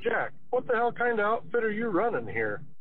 Jack, what the hell kind of outfit are you running here?